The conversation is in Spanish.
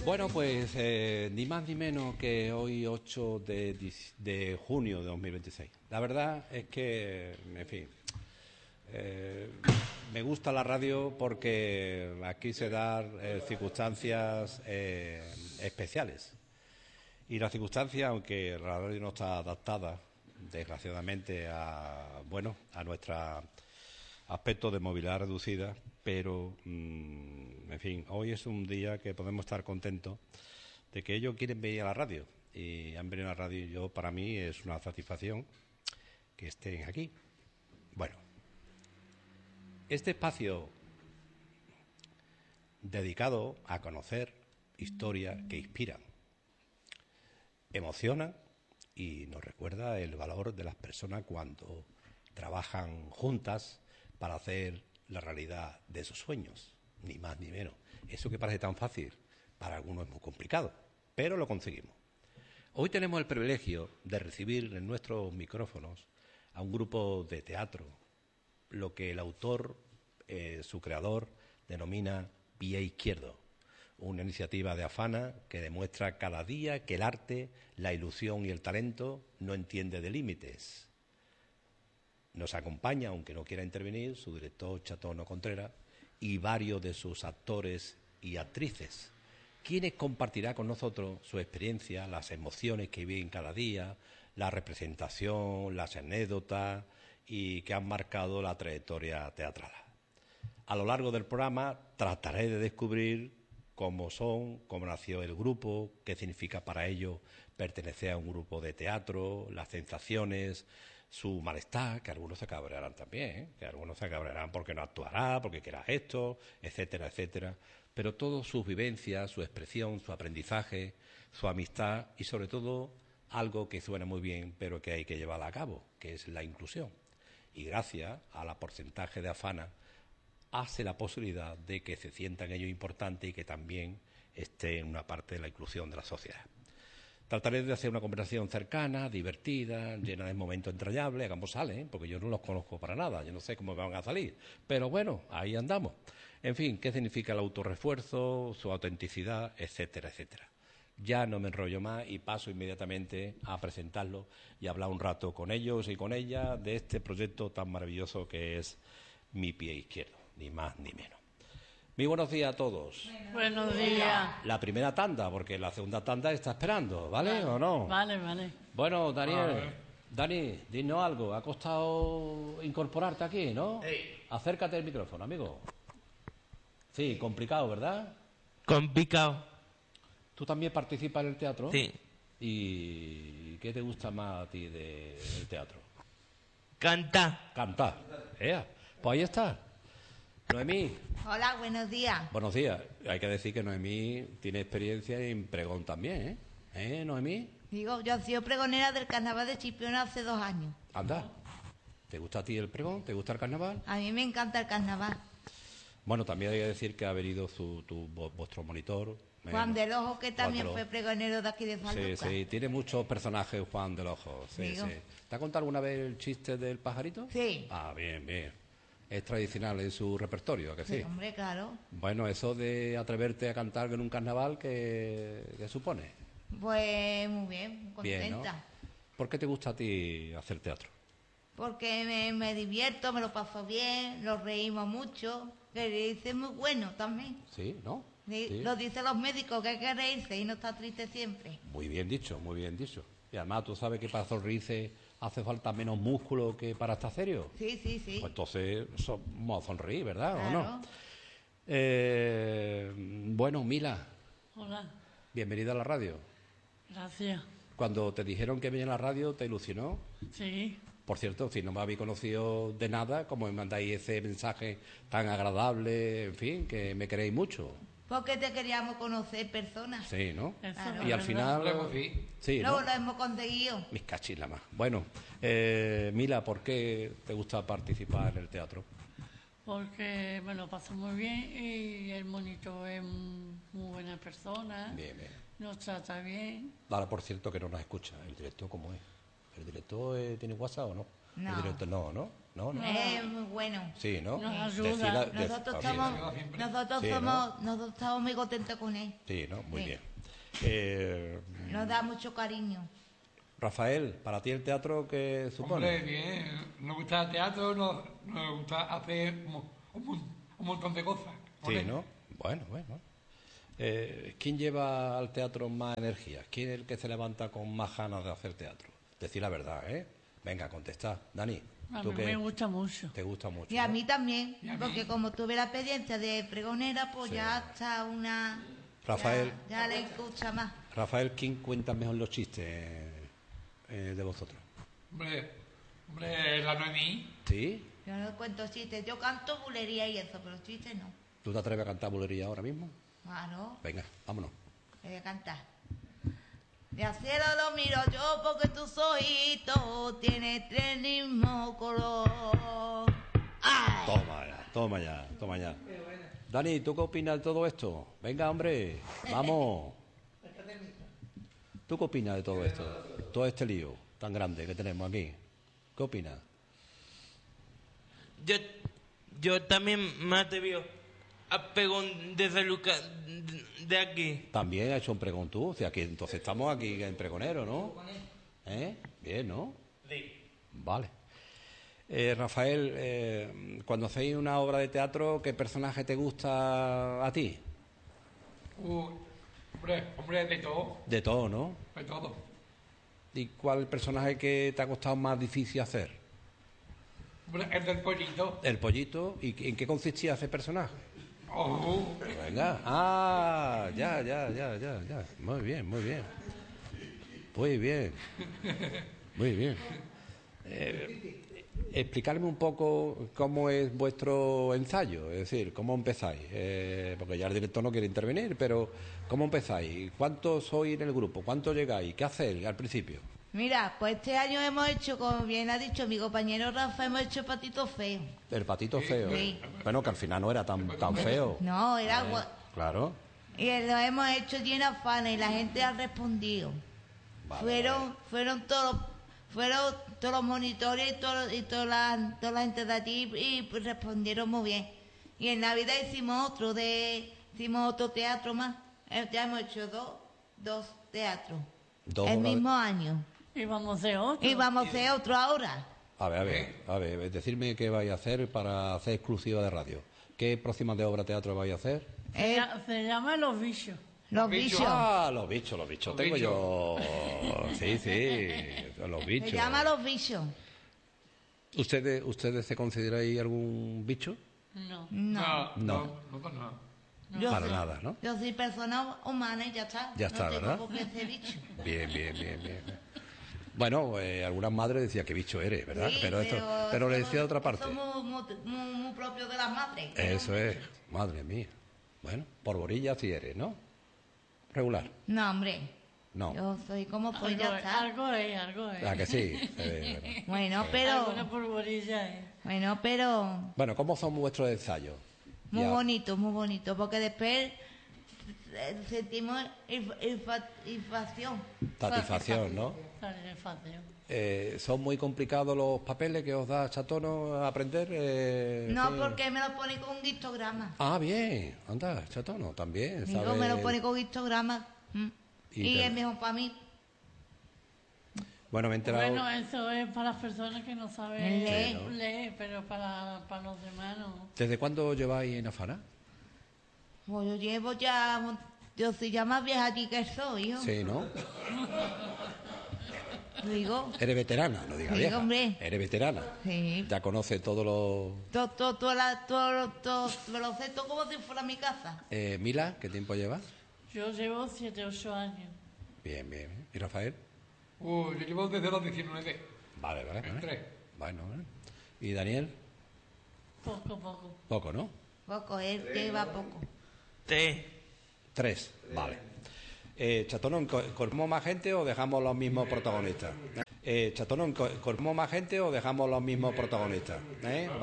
Bueno, pues ni más ni menos que hoy 8 de junio de 2026. La verdad es que, en fin, me gusta la radio porque aquí se dan circunstancias especiales. Y la circunstancia, aunque la radio no está adaptada, desgraciadamente, a nuestro aspecto de movilidad reducida, pero, en fin, hoy es un día que podemos estar contentos de que ellos quieren venir a la radio. Y han venido a la radio y yo, para mí, es una satisfacción que estén aquí. Bueno, este espacio dedicado a conocer historias que inspiran, emocionan y nos recuerda el valor de las personas cuando trabajan juntas para hacer la realidad de sus sueños, ni más ni menos. Eso que parece tan fácil, para algunos es muy complicado, pero lo conseguimos. Hoy tenemos el privilegio de recibir en nuestros micrófonos a un grupo de teatro, lo que el autor, su creador, denomina Pie Izquierdo, una iniciativa de Afana que demuestra cada día que el arte, la ilusión y el talento no entiende de límites. Nos acompaña, aunque no quiera intervenir, su director Chatono Contreras y varios de sus actores y actrices, quienes compartirá con nosotros su experiencia, las emociones que viven cada día, la representación, las anécdotas y que han marcado la trayectoria teatral. A lo largo del programa trataré de descubrir cómo son, cómo nació el grupo, qué significa para ellos pertenecer a un grupo de teatro, las sensaciones, su malestar, que algunos se cabrearán también, que algunos se cabrearán porque no actuará, porque quiera esto, etcétera, etcétera. Pero todas sus vivencias, su expresión, su aprendizaje, su amistad y sobre todo algo que suena muy bien pero que hay que llevar a cabo, que es la inclusión. Y gracias a la porcentaje de Afana hace la posibilidad de que se sientan ellos importantes y que también esté en una parte de la inclusión de la sociedad. Trataré de hacer una conversación cercana, divertida, llena de momentos entrañables, ambos salen, porque yo no los conozco para nada, yo no sé cómo van a salir, pero bueno, ahí andamos. En fin, qué significa el autorrefuerzo, su autenticidad, etcétera, etcétera. Ya no me enrollo más y paso inmediatamente a presentarlo y hablar un rato con ellos y con ellas de este proyecto tan maravilloso que es Mi Pie Izquierdo, ni más ni menos. Muy buenos días a todos. Buenos días. La primera tanda, porque la segunda tanda está esperando, ¿vale o no? Vale, vale. Bueno, Dani, dinos algo. ¿Ha costado incorporarte aquí, no? Sí. Acércate al micrófono, amigo. Sí, complicado, ¿verdad? Complicado. ¿Tú también participas en el teatro? Sí. ¿Y qué te gusta más a ti del teatro? Canta. Cantar. Pues ahí está. Noemí. Hola, buenos días. Buenos días. Hay que decir que Noemí tiene experiencia en pregón también, ¿eh? Noemí? Digo, yo he sido pregonera del carnaval de Chipiona hace 2 años. Anda. ¿Te gusta a ti el pregón? ¿Te gusta el carnaval? A mí me encanta el carnaval. Bueno, también hay que decir que ha venido vuestro monitor. Juan del Ojo, que también Juan del fue pregonero de aquí de San Lucas. Sí, tiene muchos personajes Juan del Ojo. Sí, Digo. sí. ¿Te ha contado alguna vez el chiste del pajarito? Sí. Ah, bien, bien. Es tradicional en su repertorio, ¿a que sí? Sí, hombre, claro. Bueno, eso de atreverte a cantar en un carnaval, ¿qué supone? Pues muy bien, muy Bien, contenta. ¿no? ¿Por qué te gusta a ti hacer teatro? Porque me divierto, me lo paso bien, nos reímos mucho, que reírse es muy bueno también. Sí, ¿no? Sí. Lo dicen los médicos, que hay que reírse y no estar triste siempre. Muy bien dicho, muy bien dicho. Y además, ¿tú sabes que para sonreírse hace falta menos músculo que para estar serio? Sí, sí, sí. Pues entonces somos a sonreír, ¿verdad? Claro. ¿O no? Bueno, Mila, Hola. bienvenida a la radio. Gracias. Cuando te dijeron que venía a la radio, ¿te ilusionó? Sí. Por cierto, si no me habéis conocido de nada, como me mandáis ese mensaje tan agradable, en fin, que me queréis mucho. Porque te queríamos conocer personas. Sí, ¿no? Eso Claro. es Y al verdad. final... Sí, ¿no? Luego lo hemos conseguido. Mis cachilas más. Bueno, Mila, ¿por qué te gusta participar en el teatro? Porque me lo paso muy bien y el monitor es muy buena persona. Bien, bien. Nos trata bien. Ahora, por cierto, que no nos escucha. ¿El director cómo es? ¿El director tiene WhatsApp o no? No. El director no, ¿no? ¿no? ¿No? Es muy bueno. Sí, ¿no? Nos ayuda. Nosotros bien. Sí, nosotros estamos muy contentos con él. Sí, ¿no? Muy Sí. bien. Nos da mucho cariño. Rafael, para ti el teatro, ¿qué supone? Hombre, bien. Nos gusta el teatro, nos gusta hacer un montón de cosas. con Sí, él. ¿no? Bueno. ¿Quién lleva al teatro más energía? ¿Quién es el que se levanta con más ganas de hacer teatro? Decir la verdad, ¿eh? Venga, contestad. Dani, A ¿tú mí qué? me gusta mucho. ¿Te gusta mucho? Y a ¿no? mí también, Y a mí. porque como tuve la experiencia de pregonera, pues Sí. ya está una... Rafael. Ya le escucha más. Rafael, ¿quién cuenta mejor los chistes de vosotros? Hombre, la Noemí. ¿Sí? Yo no cuento chistes, yo canto bulería y eso, pero chistes no. ¿Tú te atreves a cantar bulería ahora mismo? Claro, Venga, vámonos. voy a cantar. De acero lo miro yo porque tus ojitos tienen el mismo color. ¡Ay! Toma ya. Dani, ¿tú qué opinas de todo esto? Venga, hombre, vamos. ¿Tú qué opinas de todo esto? Todo este lío tan grande que tenemos aquí. ¿Qué opinas? Yo también me atrevió a pegar desde Lucas de aquí. También ha hecho un pregón tú. O sea, que entonces estamos aquí en pregonero, ¿no? Bien, ¿no? Sí. Vale. Rafael, cuando hacéis una obra de teatro, ¿qué personaje te gusta a ti? Hombre, de todo. De todo, ¿no? De todo. ¿Y cuál es el personaje que te ha costado más difícil hacer? Hombre, el del pollito. El pollito. ¿Y en qué consistía ese personaje? Oh, Venga. Ya. Muy bien. Explicarme un poco cómo es vuestro ensayo, es decir, cómo empezáis. Porque ya el director no quiere intervenir, pero ¿cómo empezáis? ¿Cuántos sois en el grupo? ¿Cuántos llegáis? ¿Qué hacéis al principio? Mira, pues este año hemos hecho, como bien ha dicho mi compañero Rafa, hemos hecho Patito Feo. El patito feo. Sí. Bueno, que al final no era tan feo. No, era... Claro. Y lo hemos hecho lleno de fans y la gente ha respondido. Vale, Fueron todos los monitores y todas las gente de allí y pues respondieron muy bien. Y en Navidad hicimos otro teatro más. Ya hemos hecho dos teatros. Dos El obras de- mismo año. Y vamos a hacer otro. Y vamos a hacer otro ahora. A ver, decidme qué vais a hacer para hacer exclusiva de radio. ¿Qué próximas de obra de teatro vais a hacer? Se llama Los Bichos. Los bichos. bichos. Ah, los bichos. Los Tengo bichos. yo. Sí, los bichos. Se llama Los bichos. ¿Ustedes se consideráis algún bicho? No. No. No. Yo Para soy- nada, ¿no? Yo soy persona humana y ya está. Ya está, no tengo ¿verdad? por qué ser bicho. Bien. Bueno, algunas madres decían que bicho eres, ¿verdad? Sí, pero le decía de otra parte. Eso es muy propio de las madres. Eso es, madre mía. Bueno, por borilla sí eres, ¿no? Regular. No, hombre. No. Yo soy como pues ya está. Algo es. Ah, que sí. Bueno. Bueno, pero... Alguna polvorilla es. Bueno, ¿cómo son vuestros ensayos? Muy Ya. bonito, porque después sentimos inflación. Satisfacción, ¿no? Satisfacción. ¿Son muy complicados los papeles que os da Chatono a aprender? No, sí. porque me lo pone con un histograma. Ah, bien. Anda, Chatono, también. Digo, ¿sabe? me lo pone con histograma. Y Y te- es mejor para mí. Bueno, me he enterado... Bueno, eso es para las personas que no saben Leer. Sí, ¿no? leer, pero para los demás no. ¿Desde cuándo lleváis en Afana? Pues yo llevo ya... Yo soy ya más vieja aquí que soy, hijo. Sí, ¿no? Digo, Eres veterana, no digas Sí, vieja. hombre. Eres veterana. sí. Ya conoces todos los... Me lo sé todo como si fuera mi casa. Mila, ¿qué tiempo llevas? Yo llevo 7, 8 años. Bien. ¿Y Rafael? yo llevo desde los 19. Vale. Tres. Bueno. ¿Y Daniel? Poco. Poco, ¿no? Poco, él lleva poco. 3. Vale. Chatono, ¿incorporamos más gente o dejamos los mismos protagonistas? Chatono, ¿incorporamos más gente o dejamos los mismos protagonistas?